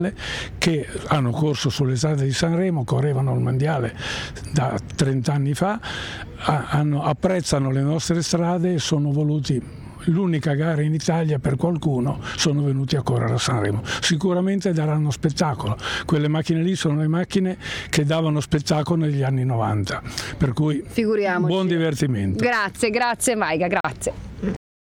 che hanno corso sulle strade di Sanremo, correvano il mondiale da 30 anni fa, apprezzano le nostre strade e sono voluti, l'unica gara in Italia per qualcuno, sono venuti a correre a Sanremo. Sicuramente daranno spettacolo, quelle macchine lì sono le macchine che davano spettacolo negli anni 90, per cui figuriamoci. Buon divertimento. Grazie Maiga, grazie.